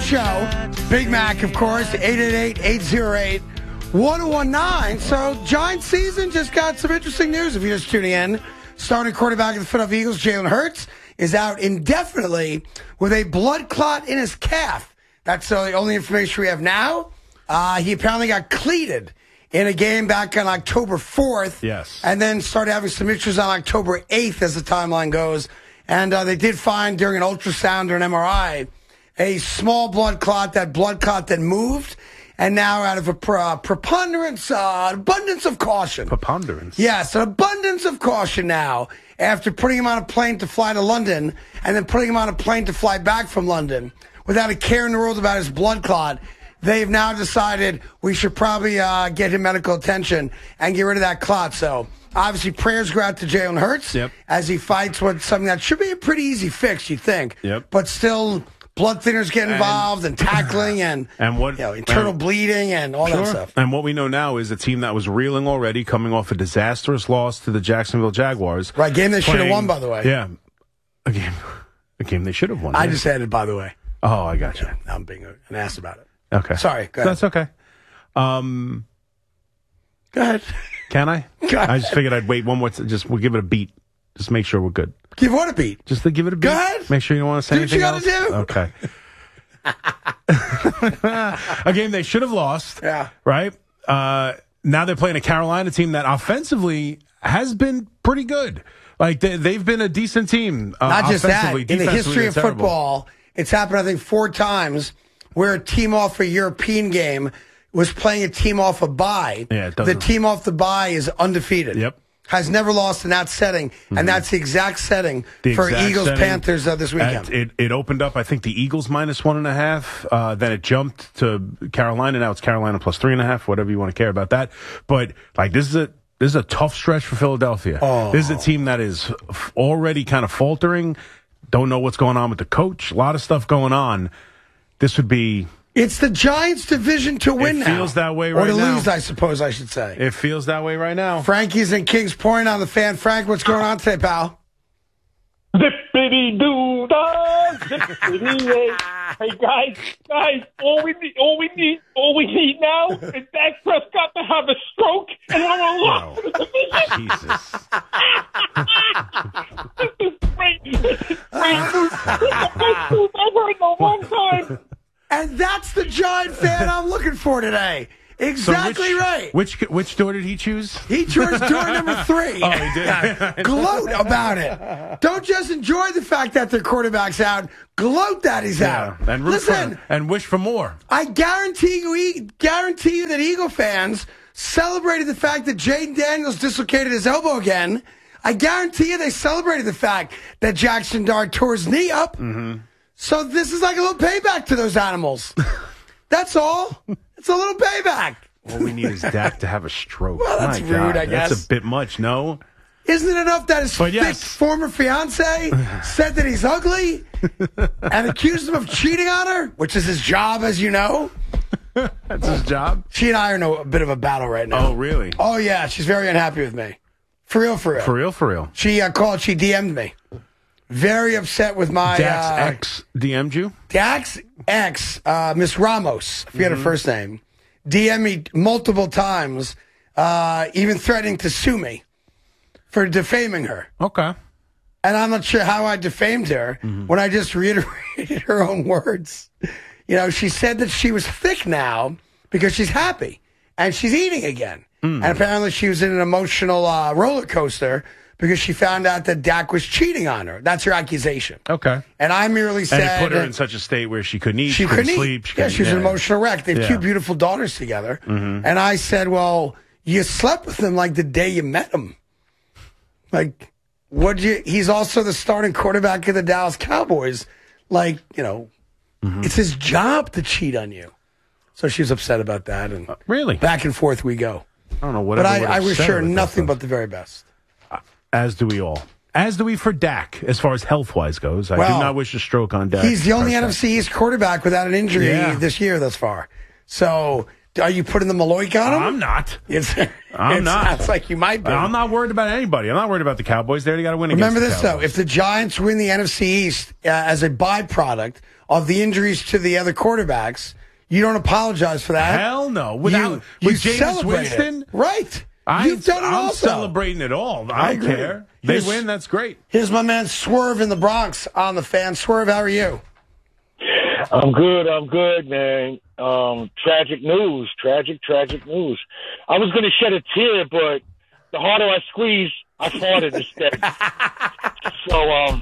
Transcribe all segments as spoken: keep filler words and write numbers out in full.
show. Big Mac, of course, eight eight eight, eight oh eight, one oh one nine. So, Giants season just got some interesting news if you're just tuning in. Starting quarterback of the Philadelphia Eagles, Jalen Hurts, is out indefinitely with a blood clot in his calf. That's uh, the only information we have now. Uh, he apparently got cleated in a game back on October fourth. Yes. And then started having some issues on October eighth as the timeline goes. And uh, they did find during an ultrasound or an M R I a small blood clot, that blood clot that moved. And now out of a pre- uh, preponderance, uh, abundance of caution. Preponderance? Yes, an abundance of caution now. After putting him on a plane to fly to London and then putting him on a plane to fly back from London without a care in the world about his blood clot, they've now decided we should probably uh, get him medical attention and get rid of that clot. So, obviously, prayers go out to Jalen Hurts yep. as he fights with something that should be a pretty easy fix, you think. Yep. But still, blood thinners get involved and, and tackling and, and what, you know, internal and, bleeding and all sure. that stuff. And what we know now is a team that was reeling already, coming off a disastrous loss to the Jacksonville Jaguars. Right, game they should have won, by the way. Yeah, a game, a game they should have won. I yeah. just added, by the way. Oh, I got you. Yeah, now I'm being an ass about it. Okay. Sorry, go ahead. That's okay. Um, go ahead. Can I? Go ahead. I just figured I'd wait one more. T- just we'll give it a beat. Just make sure we're good. Give what a beat? Just to give it a beat. Go ahead. Make sure you don't want to say do anything what you else. gotta Do. Okay. A game they should have lost. Yeah. Right. Uh, now they're playing a Carolina team that offensively has been pretty good. Like they, they've been a decent team. Uh, Not just that. Defensively, In the history of terrible. football, it's happened, I think, four times where a team off a European game was playing a team off a bye. Yeah, it the doesn't- team off the bye is undefeated. Yep. Has never lost in that setting, Mm-hmm. and that's the exact setting The for exact Eagles setting. Panthers uh, this weekend. At- It, it opened up, I think, the Eagles minus one and a half. Uh, then it jumped to Carolina. Now it's Carolina plus three and a half. Whatever you want to care about that. But like this is a this is a tough stretch for Philadelphia. Oh. This is a team that is f- already kind of faltering. Don't know what's going on with the coach. A lot of stuff going on. This would be. It's the Giants' division to win It now. feels that way or right to now. lose, I suppose I should say. It feels that way right now. Frankie's in Kings Point on the Fan. Frank, what's going on today, pal? Zippity doo dah, zippity yay. Hey guys, guys, all we need, all we need, all we need now is Dak Prescott to have a stroke, and we're gonna lock for the division. Jesus. This is great. This is great news. This is the best news I've heard in a long time. And that's the Giant fan I'm looking for today. Exactly so which, right. Which which door did he choose? He chose door number three. Oh, he did. Gloat about it. Don't just enjoy the fact that their quarterback's out. Gloat that he's Yeah, out. and root Listen, for, and wish for more. I guarantee you, e- guarantee you that Eagle fans celebrated the fact that Jaden Daniels dislocated his elbow again. I guarantee you they celebrated the fact that Jackson Dart tore his knee up. Mm-hmm. So this is like a little payback to those animals. That's all. It's a little payback. All we need is Dak to have a stroke. Well, that's My rude, God, I guess. That's a bit much, no? Isn't it enough that his But thick yes. former fiance said that he's ugly and accused him of cheating on her, which is his job, as you know? That's his job? She and I are in a bit of a battle right now. Oh, really? Oh, yeah. She's very unhappy with me. For real, for real. For real, for real. She uh, called, she D M'd me. Very upset with my... Dak's uh, ex D M'd you? Dak's ex, uh, Miss Ramos, I forget Mm-hmm. her first name, D M'd me multiple times, uh, even threatening to sue me for defaming her. Okay. And I'm not sure how I defamed her Mm-hmm. when I just reiterated her own words. You know, she said that she was thick now because she's happy and she's eating again. Mm. And apparently she was in an emotional uh, roller coaster because she found out that Dak was cheating on her. That's her accusation. Okay. And I merely said... And it put her in such a state where she couldn't eat, She couldn't couldn't eat. sleep. She yeah, couldn't- she was an yeah. emotional wreck. They have Yeah. two beautiful daughters together. Mm-hmm. And I said, well, you slept with him like the day you met him. Like, what you? He's also the starting quarterback of the Dallas Cowboys. Like, you know, Mm-hmm. it's his job to cheat on you. So she was upset about that. And Really? back and forth we go. I don't know. But Whatever I, would I wish upset her with that nothing stuff. but the very best. As do we all. As do we for Dak, as far as health-wise goes. I Well, do not wish a stroke on Dak. He's the only Prescott. N F C East quarterback without an injury Yeah. this year thus far. So Are you putting the Maloik on him? I'm not. It's, I'm it not. sounds like you might be. I'm not worried about anybody. I'm not worried about the Cowboys. They already got to win Remember against this, the though. If the Giants win the N F C East uh, as a byproduct of the injuries to the other quarterbacks, you don't apologize for that. Hell no. Without, you, with you Jameis celebrate Winston? it. Right. I, You've done it I'm also. celebrating it all. I, I don't agree. care. They Here's- win, that's great. Here's my man Swerve in the Bronx on the fan. Swerve, how are you? I'm good. I'm good, man. Um, tragic news. Tragic, tragic news. I was going to shed a tear, but the harder I squeeze, I farted instead. So, um,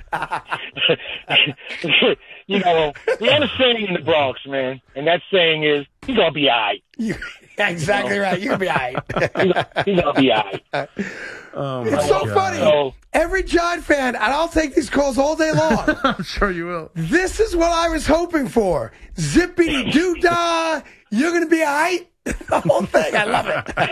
you know, we have a saying in the Bronx, man, and that saying is, he's going to be all right. You, exactly right. You'll be all right. He's going to be all right. Oh, my It's so God. funny. So- Every Giant fan, and I'll take these calls all day long. I'm sure you will. This is what I was hoping for. Zippity doo dah. You're going to be all right. The whole thing. I love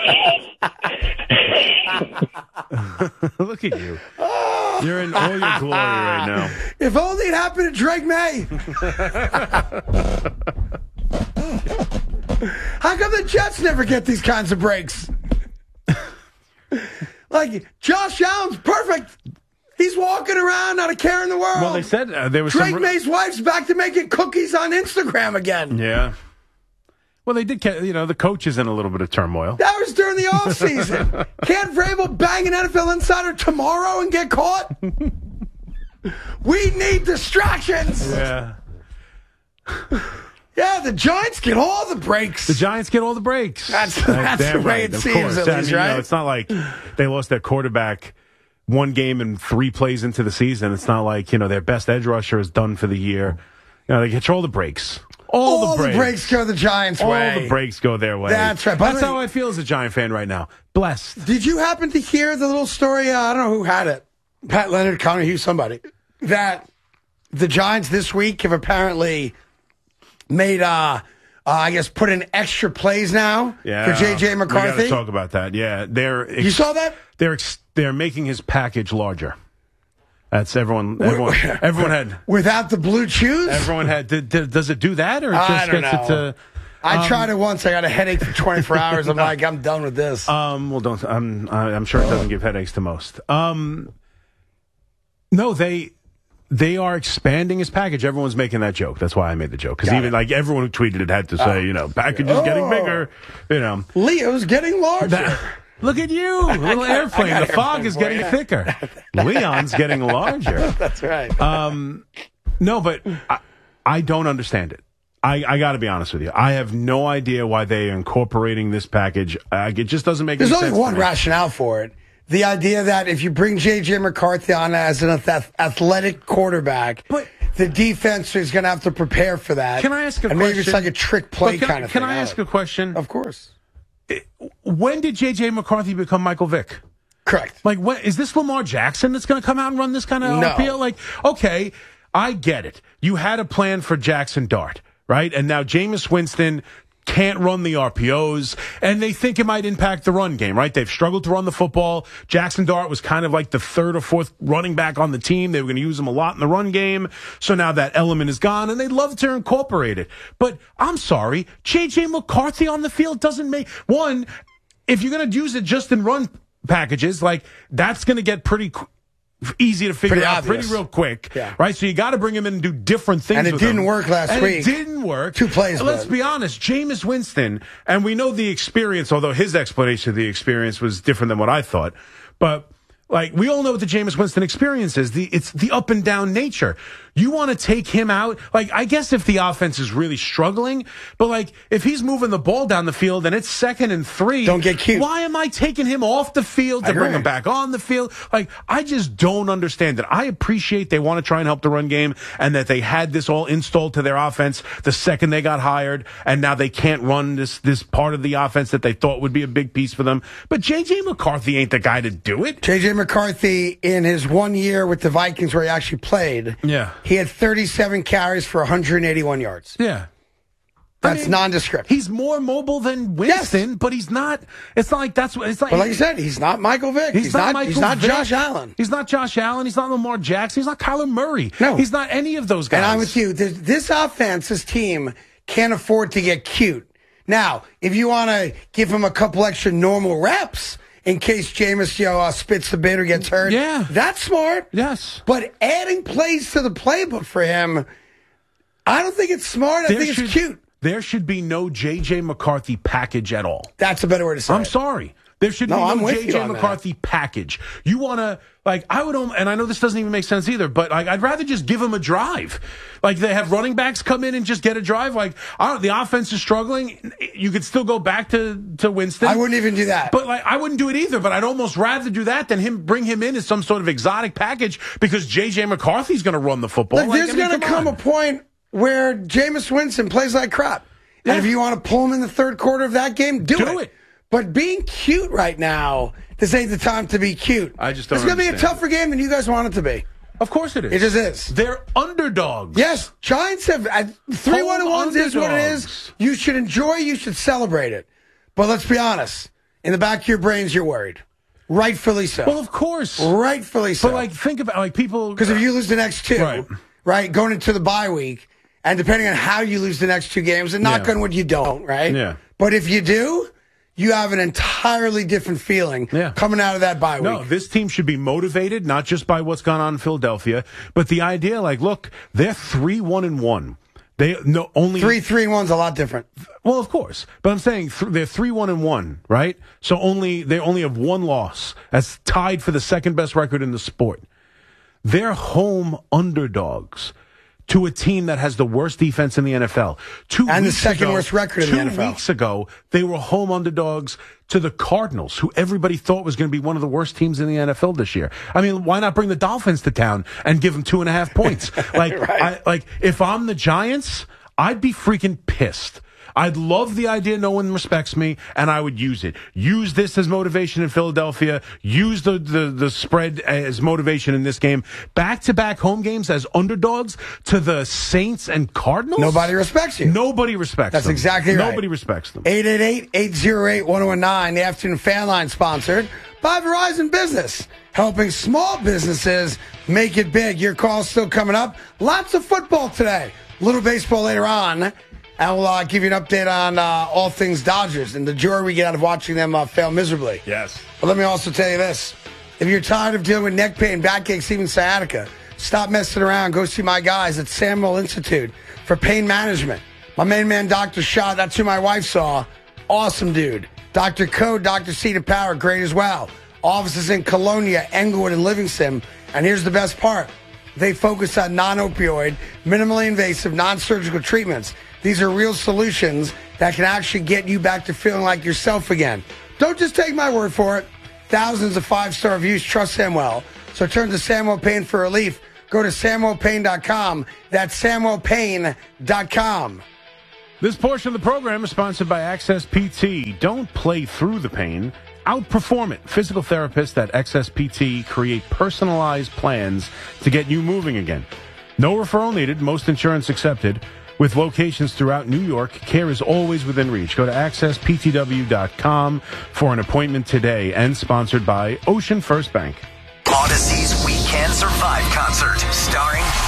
it. Look at you. You're in all your glory right now. If only it happened to Drake May. How come the Jets never get these kinds of breaks? Like, Josh Allen's perfect. He's walking around, not a care in the world. Well, they said uh, there was Drake some... May's wife's back to making cookies on Instagram again. Yeah. Well, they did, ca- you know, the coach is in a little bit of turmoil. That was during the offseason. Can't Vrabel bang an N F L insider tomorrow and get caught? We need distractions. Yeah. Yeah, the Giants get all the breaks. The Giants get all the breaks. That's- Uh, that's damn the way right, it of seems, course. at I least, mean, you know, right? it's not like they lost their quarterback one game and three plays into the season. It's not like, you know, their best edge rusher is done for the year. You know, they get all the breaks. All, all the breaks. the breaks go the Giants' all way. the breaks go their way. That's right. By That's the way- how I feel as a Giant fan right now. Blessed. Did you happen to hear the little story? Uh, I don't know who had it. Pat Leonard, Connor Hughes, somebody. That the Giants this week have apparently made, uh, uh, I guess, put in extra plays now Yeah. for J J We McCarthy. got to talk about that. Yeah. They're ex- You saw that? They're ex- they're making his package larger. That's everyone. Everyone, everyone had. Without the blue chews? Everyone had. Did, did, does it do that, or it I just don't gets know. it to? I Um, tried it once. I got a headache for twenty-four hours. I'm like, I'm done with this. Um. Well, don't. I'm. I'm sure it doesn't give headaches to most. Um. No, they. They are expanding his package. Everyone's making that joke. That's why I made the joke. Because Got even it. like everyone who tweeted it had to say, you know, package is getting Oh. bigger. You know. Leo's getting larger. That, look at you, little airplane. got The fog airplane is for getting you. thicker. Leon's getting larger. That's right. Um, no, but I, I don't understand it. I, I got to be honest with you. I have no idea why they are incorporating this package. Uh, it just doesn't make There's any only sense. one to me. rationale for it. The idea that if you bring J J McCarthy on as an ath- athletic quarterback, But- the defense is going to have to prepare for that. Can I ask a and question? maybe it's like a trick play But can, kind of can thing. I ask a question? Of course. When did J J McCarthy become Michael Vick? Correct. Like, what is this Lamar Jackson that's going to come out and run this kind of No. R P O? Like, okay, I get it. You had a plan for Jackson Dart, right? And now Jameis Winston can't run the R P Os, and they think it might impact the run game, right? They've struggled to run the football. Jackson Dart was kind of like the third or fourth running back on the team. They were going to use him a lot in the run game. So now that element is gone, and they'd love to incorporate it. But I'm sorry, J J McCarthy on the field doesn't make one. If you're going to use it just in run packages, like that's going to get pretty qu- easy to figure Pretty out obvious. pretty real quick, Yeah. right? So you got to bring him in and do different things. And it with didn't him. work last and week. It didn't work. Two plays, Let's but- be honest. Jameis Winston, and we know the experience, although his explanation of the experience was different than what I thought, but. Like, we all know what the Jameis Winston experience is. The, it's the up and down nature. You want to take him out? Like, I guess if the offense is really struggling, but like, if he's moving the ball down the field and it's second and three. Don't get cute. Why am I taking him off the field to I bring agree. him back on the field? Like, I just don't understand it. I appreciate they want to try and help the run game and that they had this all installed to their offense the second they got hired, and now they can't run this, this part of the offense that they thought would be a big piece for them. But J J McCarthy ain't the guy to do it. J J McCarthy, in his one year with the Vikings where he actually played, Yeah. he had thirty-seven carries for one hundred eighty-one yards. Yeah. That's I mean, nondescript. He's more mobile than Winston, Yes. but he's not. It's not like that's what it's like. But like you said, he's not Michael Vick. He's, He's, not, not. Michael he's not Vick. Josh Allen. He's not Josh Allen. He's not Lamar Jackson. He's not Kyler Murray. No. He's not any of those guys. And I'm with you. This, this offense, this team can't afford to get cute. Now, if you want to give him a couple extra normal reps in case Jameis, you know, uh, spits the bit or gets hurt, Yeah. that's smart. Yes. But adding plays to the playbook for him, I don't think it's smart. I There think it's should- cute. There should be no J J. McCarthy package at all. That's a better word to say I'm it. sorry. There should No, be I'm no with J you J. on that. McCarthy package. You want to, like, I would, and I know this doesn't even make sense either, but like, I'd rather just give them a drive. Like, they have running backs come in and just get a drive. Like, I don't, the offense is struggling. You could still go back to, to Winston. I wouldn't even do that. But, like, I wouldn't do it either, but I'd almost rather do that than him bring him in as some sort of exotic package because J J. McCarthy's going to run the football. Like, Like, there's I mean, going to come on. a point where Jameis Winston plays like crap. And Yeah. if you want to pull him in the third quarter of that game, do, Do it. But being cute right now, this ain't the time to be cute. I just don't It's going to be a understand. tougher game than you guys want it to be. Of course it is. It just is. They're underdogs. Yes, Giants have uh, three Home one and ones is what it is. underdogs. You should enjoy. You should celebrate it. But let's be honest. In the back of your brains, you're worried. Rightfully so. Well, of course. Rightfully so. But, like, think about, like, people. Because if you lose the next two, Right. right. going into the bye week, and depending on how you lose the next two games, and knock Yeah. on wood, you don't, right? Yeah. But if you do, you have an entirely different feeling Yeah. coming out of that bye No, week. this team should be motivated, not just by what's gone on in Philadelphia, but the idea, like, look, they're three one and one. They no only Three, three, and one's a lot different. Well, of course, but I'm saying th- they're three one and one, right? So only they only have one loss. That's tied for the second best record in the sport. They're home underdogs to a team that has the worst defense in the N F L. Two And the weeks second ago- worst record in the two N F L. weeks ago, they were home underdogs to the Cardinals, who everybody thought was going to be one of the worst teams in the N F L this year. I mean, why not bring the Dolphins to town and give them two and a half points? Like, Right. I, like if I'm the Giants, I'd be freaking pissed. I'd love the idea no one respects me, and I would use it. Use this as motivation in Philadelphia. Use the, the, the spread as motivation in this game. Back-to-back home games as underdogs to the Saints and Cardinals? Nobody respects you. Nobody respects That's them. exactly right. Nobody respects them. eight eight eight, eight oh eight, one oh one nine, the Afternoon Fan Line, sponsored by Verizon Business, helping small businesses make it big. Your call's still coming up. Lots of football today. Little baseball later on. And we'll uh, give you an update on uh, all things Dodgers and the joy we get out of watching them uh, fail miserably. Yes. But let me also tell you this. If you're tired of dealing with neck pain, backaches, even sciatica, stop messing around. Go see my guys at Samuel Institute for Pain Management. My main man, Doctor Shaw, that's who my wife saw. Awesome dude. Doctor Code, Doctor Cedar Power, great as well. Offices in Colonia, Englewood, and Livingston. And here's the best part. They focus on non-opioid, minimally invasive, non-surgical treatments. These are real solutions that can actually get you back to feeling like yourself again. Don't just take my word for it. Thousands of five-star reviews trust Samuel. So turn to Samuel Payne for relief. Go to samuel payne dot com. That's samuel payne dot com. This portion of the program is sponsored by Access P T. Don't play through the pain. Outperform it. Physical therapists at Access P T create personalized plans to get you moving again. No referral needed. Most insurance accepted. With locations throughout New York, care is always within reach. Go to access p t w dot com for an appointment today, and sponsored by Ocean First Bank. Odyssey's We Can Survive concert, starring